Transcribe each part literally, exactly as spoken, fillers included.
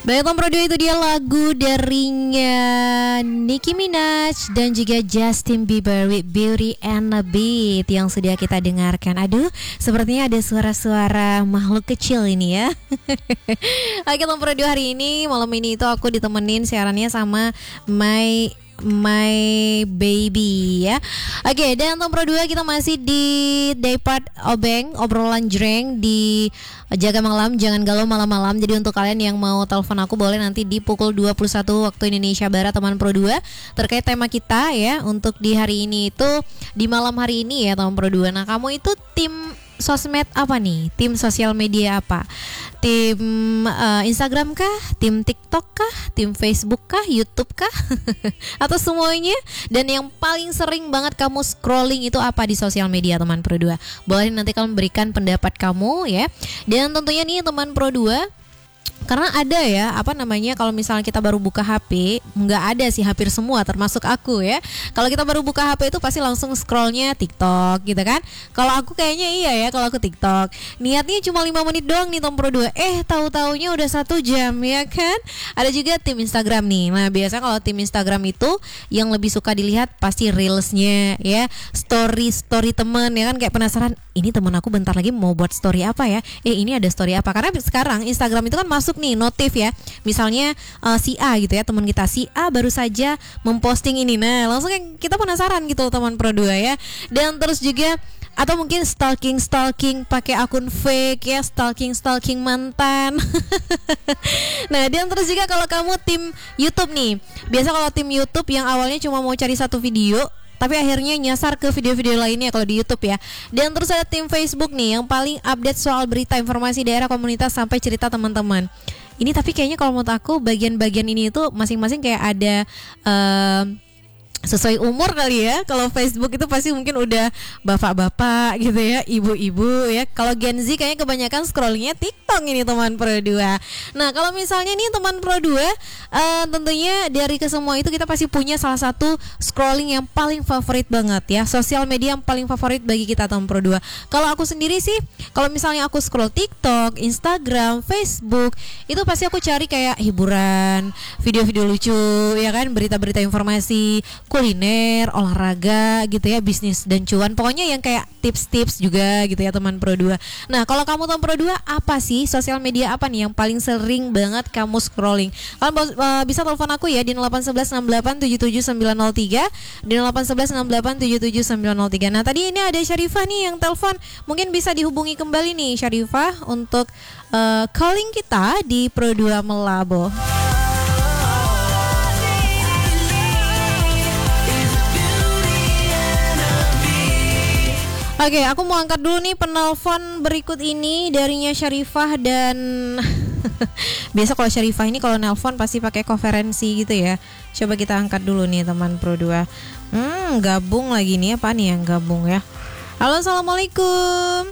Baik, Tom Pro dua itu dia lagu darinya Nicki Minaj dan juga Justin Bieber with Beauty and the Beat yang sudah kita dengarkan. Aduh, sepertinya ada suara-suara makhluk kecil ini ya. Oke, Tom Pro dua hari ini, malam ini itu aku ditemenin siarannya sama My My Baby ya. Oke, dan Tom Pro dua kita masih di Daypart Obeng, obrolan jreng di Jaga Malam, jangan galau malam-malam. Jadi untuk kalian yang mau telepon aku boleh nanti di pukul dua puluh satu waktu Indonesia Barat, teman Pro dua, terkait tema kita ya untuk di hari ini itu, di malam hari ini ya teman Pro dua. Nah, kamu itu tim sosmed apa nih? Tim sosial media apa? Tim uh, Instagram kah? Tim TikTok kah? Tim Facebook kah? YouTube kah? Atau semuanya? Dan yang paling sering banget kamu scrolling itu apa di sosial media teman Pro dua? Boleh nanti kamu berikan pendapat kamu ya. Dan tentunya nih teman Pro dua, karena ada ya, apa namanya, kalau misalnya kita baru buka H P, nggak ada sih, hampir semua termasuk aku ya. Kalau kita baru buka H P itu pasti langsung scrollnya TikTok gitu kan. Kalau aku kayaknya iya ya, kalau aku TikTok niatnya cuma lima menit doang nih Tom Pro dua, eh tahu-taunya udah satu jam ya kan. Ada juga tim Instagram nih. Nah biasanya kalau tim Instagram itu yang lebih suka dilihat pasti reelsnya ya, story story temen ya kan, kayak penasaran ini temen aku bentar lagi mau buat story apa ya, eh ini ada story apa. Karena sekarang Instagram itu kan masuk nih notif ya, misalnya uh, si A gitu ya, teman kita si A baru saja memposting ini, nah langsung kita penasaran gitu teman Pro dua ya. Dan terus juga atau mungkin stalking stalking pakai akun fake ya, stalking stalking mantan. Nah dan terus juga kalau kamu tim YouTube nih, biasa kalau tim YouTube yang awalnya cuma mau cari satu video tapi akhirnya nyasar ke video-video lainnya kalau di YouTube ya. Dan terus ada tim Facebook nih yang paling update soal berita, informasi daerah, komunitas, sampai cerita teman-teman. Ini tapi kayaknya kalau menurut aku bagian-bagian ini itu masing-masing kayak ada uh, sesuai umur kali ya. Kalau Facebook itu pasti mungkin udah bapak-bapak gitu ya, ibu-ibu ya. Kalau Gen Z kayaknya kebanyakan scrollingnya TikTok ini teman Pro dua. Nah kalau misalnya nih teman Pro dua, uh, tentunya dari kesemua itu kita pasti punya salah satu scrolling yang paling favorit banget ya, sosial media yang paling favorit bagi kita teman Pro dua. Kalau aku sendiri sih, kalau misalnya aku scroll TikTok, Instagram, Facebook, itu pasti aku cari kayak hiburan, video-video lucu ya kan, berita-berita informasi, kuliner, olahraga gitu ya, bisnis dan cuan. Pokoknya yang kayak tips-tips juga gitu ya teman Pro dua. Nah kalau kamu teman Pro dua, apa sih sosial media apa nih yang paling sering banget kamu scrolling? Kalian uh, bisa telepon aku ya di delapan satu satu enam delapan tujuh tujuh sembilan nol tiga, di delapan satu satu enam delapan tujuh tujuh sembilan nol tiga. Nah tadi ini ada Syarifah nih yang telepon, mungkin bisa dihubungi kembali nih Syarifah untuk uh, calling kita di Pro dua Melabo. Oke, aku mau angkat dulu nih penelpon berikut ini darinya Syarifah. Dan biasa kalau Syarifah ini kalau nelpon pasti pakai konferensi gitu ya. Coba kita angkat dulu nih teman Pro dua. Hmm, gabung lagi nih, apa nih yang gabung ya? Halo, assalamualaikum.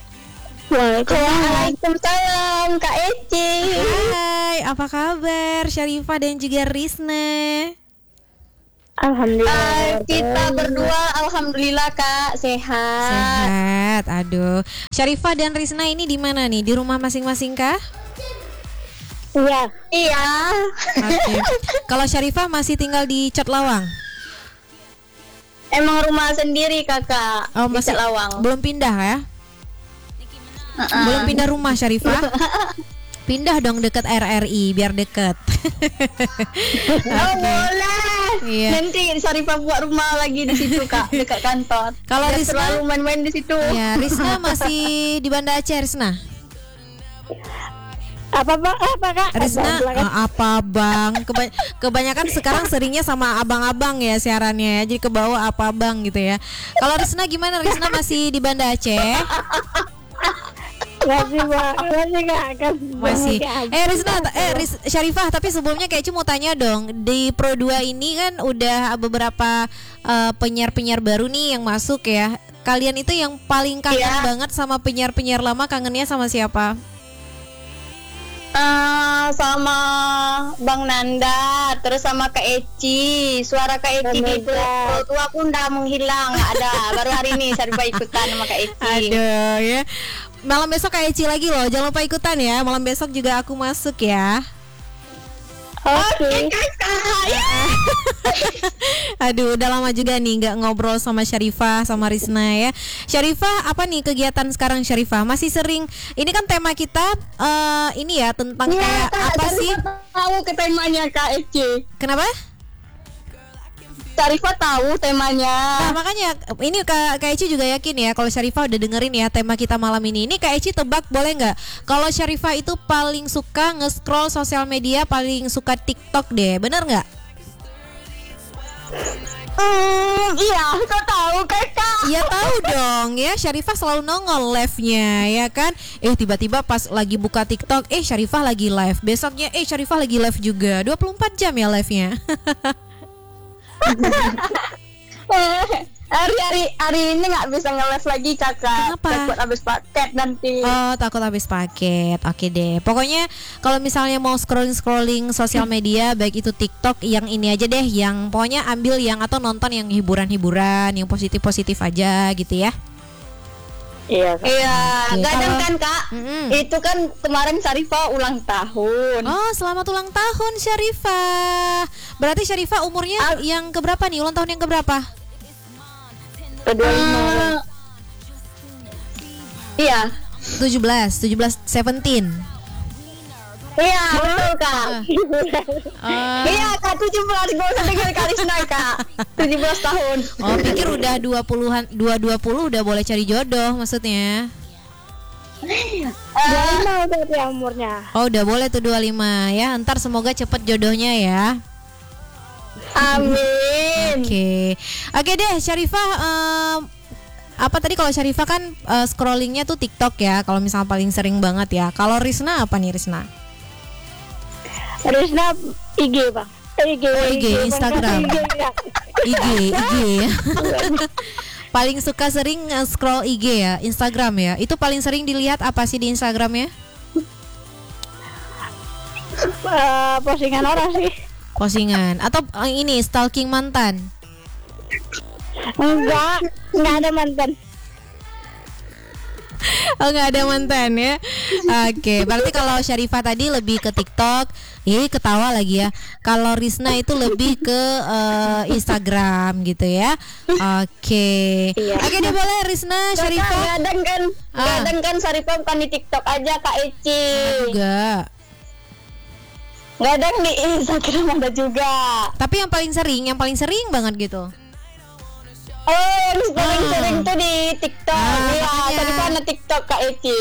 Waalaikumsalam Kak Eci. Hai, apa kabar Syarifah dan juga Rizna? Alhamdulillah. Uh, kita berdua alhamdulillah Kak sehat. Sehat. Aduh. Syarifah dan Rizna ini di mana nih? Di rumah masing-masing kah? Iya. Iya. Okay. Kalau Syarifah masih tinggal di Cot Lawang? Emang rumah sendiri Kakak. Oh, masih di Cot Lawang. Belum pindah ya? Uh-uh. Belum pindah rumah Syarifah? Pindah dong deket R R I biar deket. Okay. Oh boleh. Iya. Nanti Syarifah buat rumah lagi di situ Kak, dekat kantor. Kalau Rizna selalu main-main di situ. Ya, Rizna masih di Banda Aceh, Rizna. Apa bang? Apa Kak? Rizna uh, apa bang? Keba- kebanyakan sekarang seringnya sama abang-abang ya siarannya ya. Jadi ke bawah apa bang gitu ya. Kalau Rizna gimana? Rizna masih di Banda Aceh? Masih Mbak, masih Kak. Masih. Eh Rizna, eh Riz, Syarifah, tapi sebelumnya kayak cuma mau tanya dong, di Pro dua ini kan udah beberapa uh, penyiar-penyiar baru nih yang masuk ya. Kalian itu yang paling kangen yeah. banget sama penyiar-penyiar lama, kangennya sama siapa? Uh, sama Bang Nanda, terus sama Kak Eci. Suara Kak Eci di Pro dua aku udah menghilang, nggak ada. Baru hari ini Syarifah ikutan sama Kak Eci. Aduh ya. Malam besok Kak Eci lagi loh, jangan lupa ikutan ya. Malam besok juga aku masuk ya. Oke kakak. Aduh, udah lama juga nih nggak ngobrol sama Syarifah sama Rizna ya. Syarifah, apa nih kegiatan sekarang Syarifah? Masih sering, ini kan tema kita uh, ini ya tentang Iya, kayak Kak, apa Syarifah sih? tahu ke temanya Kak Eci. Kenapa? Syarifah tahu temanya. Nah makanya ini Kak, Kak Eci juga yakin ya kalau Syarifah udah dengerin ya tema kita malam ini. Ini Kak Eci tebak boleh nggak? Kalau Syarifah itu paling suka nge-scroll sosial media, paling suka TikTok deh, bener nggak? Hmm, iya, kau tahu kakak. Iya tahu dong ya, Syarifah selalu nongol live-nya ya kan. Eh tiba-tiba pas lagi buka TikTok, eh Syarifah lagi live. Besoknya eh Syarifah lagi live juga. dua puluh empat jam ya live-nya. Hari-hari hari ini nggak bisa nge-live lagi kakak. Kenapa? Takut habis paket nanti. Oh takut habis paket. Oke deh. Pokoknya kalau misalnya mau scrolling-scrolling sosial media, baik itu TikTok, yang ini aja deh, yang pokoknya ambil yang atau nonton yang hiburan-hiburan, yang positif-positif aja gitu ya. Iya, iya. Oke, Kadang kalau- kan kak, Mm-mm. itu kan kemarin Syarifah ulang tahun. Oh selamat ulang tahun Syarifah. Berarti Syarifah umurnya Ah. yang keberapa nih? Ulang tahun yang keberapa? Kedua Ah. Iya, tujuh belas, tujuh belas, seventeen. iya betul kak. Ah. Iya kak, tujuh belas gak usah dengar Karisna kak. tujuh belas tahun. Oh pikir udah dua puluhan, dua dua puluh udah boleh cari jodoh maksudnya. dua puluh lima udah umurnya. Oh udah boleh tuh dua puluh lima ya. Ntar semoga cepet jodohnya ya. Amin. Oke. Oke deh Syarifah, em, apa tadi kalau Syarifah kan eh, scrollingnya tuh TikTok ya. Kalau misalnya paling sering banget ya. Kalau Rizna apa nih Rizna? Rizna I G bang. I G, Oh, I G, Instagram. I G, ya. I G, I G ya. Paling suka sering eh, scroll I G ya, Instagram ya. Itu paling sering dilihat apa sih di Instagramnya? Eh, postingan orang sih. Postingan atau eh, ini stalking mantan? Enggak, enggak ada mantan. Oh nggak ada mantan ya. Oke, berarti kalau Syarifah tadi lebih ke TikTok, ih ketawa lagi ya. Kalau Rizna itu lebih ke eh, Instagram gitu ya. Oke, Iya. oke deh boleh Rizna, Syarifah. Kadang kan, Ah. kadang kan Syarifah bukan di TikTok aja Kak Eci. Juga. Kadang di Instagram ada juga. Tapi yang paling sering, yang paling sering banget gitu. Oh, yang paling Ah. sering tuh di TikTok. Ah, Iya, makanya. Syarifah ada TikTok Kak Eci.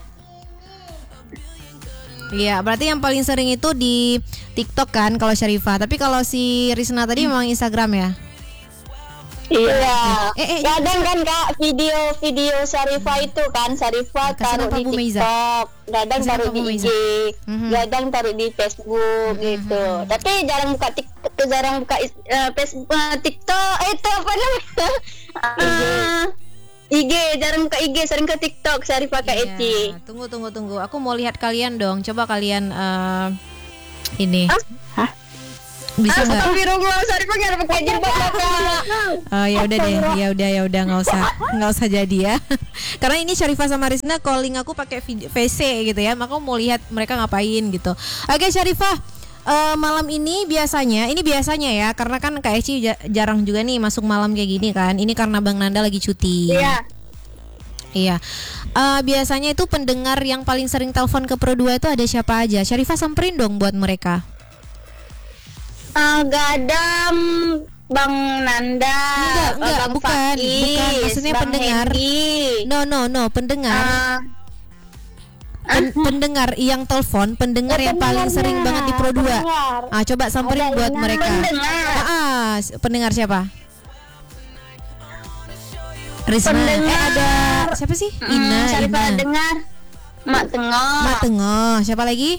Iya, berarti yang paling sering itu di TikTok kan kalau Syarifah. Tapi kalau si Rizna tadi memang Instagram ya. Iya. Eh, eh, Kadang kan Kak video-video Syarifah itu kan Syarifah Kasih taruh nama di Bu Meiza. TikTok, kadang Kasih taruh nama di Bu I G, Meiza. Mhm. kadang taruh di Facebook gitu. Tapi jarang buka TikTok, jarang buka eh, Facebook, eh, TikTok. Eh, itu apa namanya? Ah, I G, jarang buka I G, sering ke TikTok Syarifah Kak Eci. Iya, tunggu tunggu tunggu. Aku mau lihat kalian dong. Coba kalian eh, ini. Hah? Bisa nggak? Astagfirullah, Syarifah nggak ada pakai jilbab Kak. Oh ya udah deh, ya udah ya udah nggak usah nggak usah jadi ya. Karena ini Syarifah sama Rizna calling aku pakai video V C gitu ya. Maka aku mau lihat mereka ngapain gitu. Oke Syarifah, eh, malam ini biasanya, ini biasanya ya, karena kan Kak Eci ja- jarang juga nih masuk malam kayak gini kan. Ini karena Bang Nanda lagi cuti. Iya. Iya. Eh, biasanya itu pendengar yang paling sering telepon ke Pro dua itu ada siapa aja? Syarifah samperin dong buat mereka. Ah, Gadam, Bang Nanda, Enggak, enggak, Bang bukan, Faiz, bukan, maksudnya Bang pendengar. Hendy. No no no, pendengar. Ah, Pen- pendengar yang telepon, pendengar Oh, yang paling pendengarnya, sering banget di Pro dua. pendengar. Ah, coba samperin Ada buat Ina. mereka. Pendengar. Ah, ah, s- pendengar siapa? Rizna. Pendengar. Eh ada siapa sih? mm, Ina, Syarifah Ina. dengar. Mak Tengok. Mak Tengok. Siapa lagi?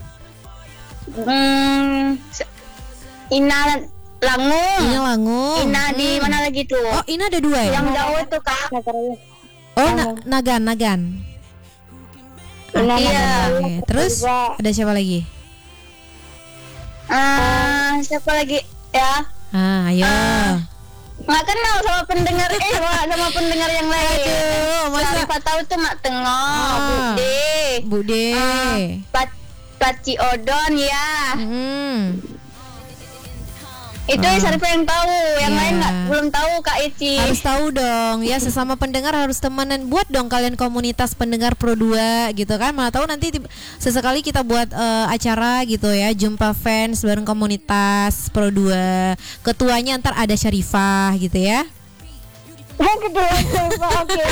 Hmm, s- Ina Langung. Ina Langung. Ina di Hmm. mana lagi tuh? Oh, Ina ada dua ya? Yang jauh tuh Kak. Oh, Na- Nagan, Nagan. Ina Oke, Iya. oke. Terus ada siapa lagi? Ah, siapa lagi? Ya. Ah, ayo. Nggak kenal sama pendengar eh sama, sama pendengar yang lain. Aduh, masa- Syarifah tahu tuh Mak Tengok, Ah. Bude. Bude. Ah, Pat- Paci Odon ya. Hmm. Itu Ah. Syarifah yang tahu, yang Iya. lain nggak belum tahu Kak Eci. Harus tahu dong, ya sesama pendengar harus temenan. Buat dong kalian komunitas pendengar Pro dua gitu kan. Mana tahu nanti tib- sesekali kita buat eh, acara gitu ya, jumpa fans bareng komunitas Pro dua. Ketuanya ntar ada Syarifah gitu ya. Yang kedua Syarifah, oke.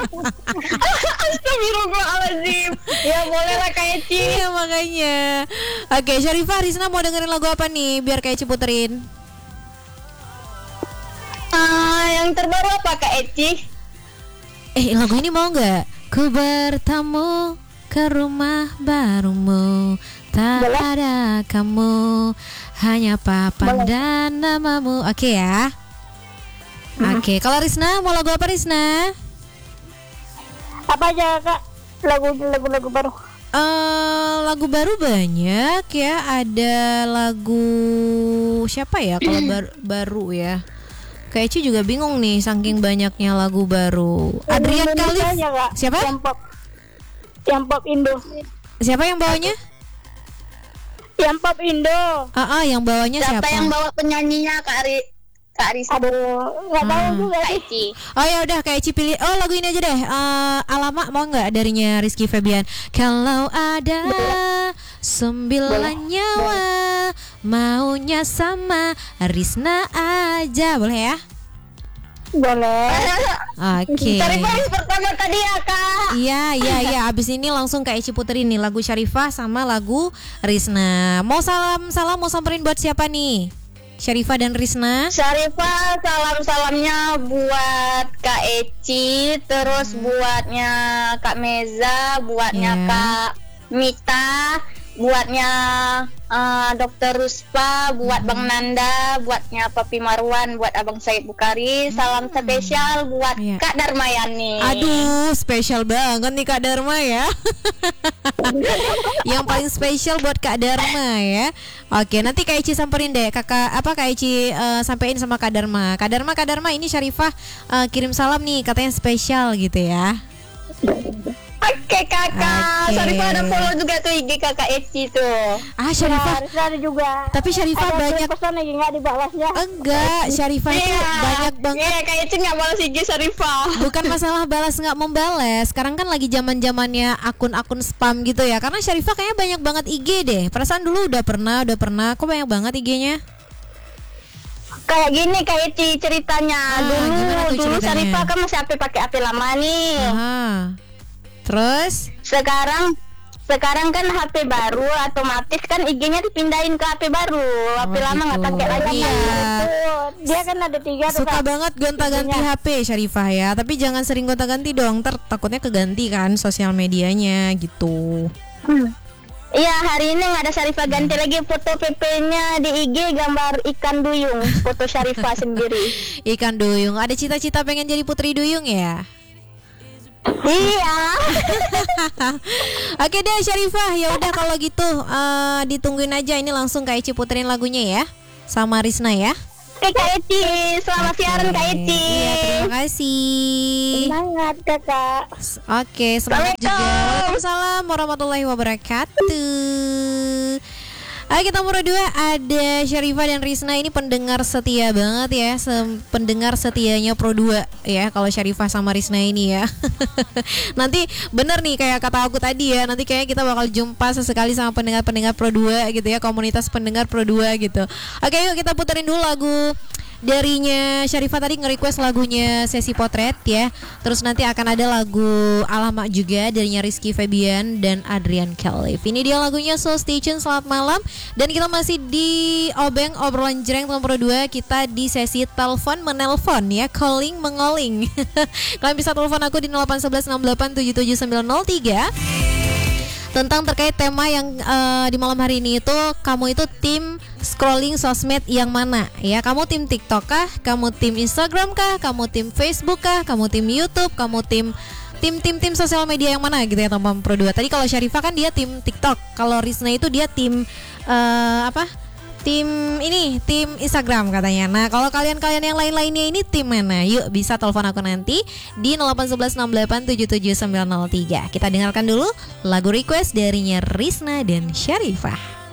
Astagfirullahaladzim. Ya boleh lah Kak Eci. Iya makanya. Oke, Syarifah, Rizna mau dengerin lagu apa nih biar kayak Eci puterin? Ah, yang terbaru apa Kak Eci? Eh, lagu ini mau nggak? Ku bertamu ke rumah barumu, tak Boleh. ada kamu, hanya papan Boleh. dan namamu. Oke ya. Oke, kalau Rizna mau lagu apa Rizna? Apa aja Kak? Lagu lagu-lagu baru. Eh, lagu baru banyak ya. Ada lagu siapa ya? Kalau baru baru ya. Kayak Ci juga bingung nih saking banyaknya lagu baru. Adrian Khalif. Siapa? Yang pop. Yang pop Indo. Siapa yang bawanya? Yang pop Indo. Ah, ah, yang bawanya siapa? Siapa yang bawa penyanyinya Kak Ari? Kak Arisa. Aduh, nggak tahu Hmm. juga Kak Eci. Oh ya udah kayak Ci pilih. Oh lagu ini aja deh. Eh, Alamak mau nggak darinya Rizky Febian? Kalau ada sembilan nyawa maunya sama Rizna aja, boleh ya? Boleh. Oke. Syarifah yang pertama tadi ya Kak. Iya iya iya. Abis ini langsung kayak Ci puterin nih lagu Syarifah sama lagu Rizna. Mau salam salam mau samperin buat siapa nih? Syarifah dan Rizna. Syarifah salam-salamnya buat Kak Eci, terus buatnya Kak Meza, buatnya Ya. Kak Mita, buatnya eh, Dokter Ruspa, buat Bang Nanda, buatnya Papi Marwan, buat Abang Said Bukari. Salam spesial buat Iya. Kak Darmayani. Aduh, spesial banget nih Kak Dharma ya. Yang paling spesial buat Kak Dharma ya. Oke, nanti Kak Ici samperin deh Kakak apa Kak Ici eh, sampein sama Kak Dharma. Kak Dharma, Kak Dharma ini Syarifah eh, kirim salam nih katanya spesial gitu ya. Oke kakak, Oke. Syarifah ada follow juga tuh I G kakak Eci tuh. Ah, Syarifah. ada juga. Tapi Syarifah banyak pesan lagi nggak dibalasnya. enggak, Syarifah itu banyak banget. Iya, Kak Eci nggak balas I G Syarifah. Bukan masalah balas nggak membalas. Sekarang kan lagi zaman-zamannya akun-akun spam gitu ya. Karena Syarifah kayaknya banyak banget I G deh. Perasaan dulu udah pernah, udah pernah. Kok banyak banget I G-nya? Kayak gini Kak Eci ceritanya. Ah, gimana dulu tuh dulu ceritanya? Syarifah kan masih H P pakai H P lama nih. Ah. Terus? Sekarang sekarang kan H P baru otomatis kan I G-nya dipindahin ke H P baru. H P Oh, lama nggak gitu. pakai lagi. Iya. Dia kan ada tiga tuh. Suka Kak. banget gonta-ganti H P Syarifah ya. Tapi jangan sering gonta-ganti dong. Ntar takutnya keganti kan sosial medianya gitu. Hmm. Iya, hari ini nggak ada Syarifah ganti lagi foto P P-nya di I G gambar ikan duyung, foto Syarifah sendiri. Ikan duyung. Ada cita-cita pengen jadi putri duyung ya? Iya. Oke deh Syarifah, ya udah kalau gitu eh, ditungguin aja ini langsung Kak Eci puterin lagunya ya sama Rizna ya. Oke Kak Eci, selamat siaran Kak Eci. Iya, terima kasih. Semangat kakak. Oke, semangat juga. Assalamualaikum. Waalaikumsalam warahmatullahi wabarakatuh. Oke, kita nomor dua ada Syarifah dan Rizna ini pendengar setia banget ya, se- pendengar setianya Pro dua ya. Kalau Syarifah sama Rizna ini ya. Nanti bener nih kayak kata aku tadi ya, nanti kayaknya kita bakal jumpa sesekali sama pendengar-pendengar Pro dua gitu ya, komunitas pendengar Pro dua gitu. Oke, yuk kita puterin dulu lagu darinya Syarifah tadi nge-request lagunya Sesi Potret ya. Terus nanti akan ada lagu Alamak juga darinya Rizky Febian dan Adrian Khalif. Ini dia lagunya Soul Station. Selamat malam. Dan kita masih di Obeng Obrolan Jreng nomor dua. Kita di sesi telepon menelpon ya, calling mengoling. Kalian bisa telepon aku di nol delapan satu satu enam delapan tujuh tujuh sembilan nol tiga tentang terkait tema yang uh, di malam hari ini itu, kamu itu tim scrolling sosmed yang mana ya? Kamu tim TikTok kah? Kamu tim Instagram kah? Kamu tim Facebook kah? Kamu tim YouTube? Kamu tim tim tim tim sosial media yang mana gitu ya teman Pro dua. Tadi kalau Syarifah kan dia tim TikTok, kalau Rizna itu dia tim uh, apa? Tim ini, tim Instagram katanya. Nah, kalau kalian-kalian yang lain-lainnya ini tim mana? Yuk bisa telepon aku nanti di nol delapan satu satu enam delapan tujuh tujuh sembilan nol tiga. Kita dengarkan dulu lagu request darinya Rizna dan Syarifah.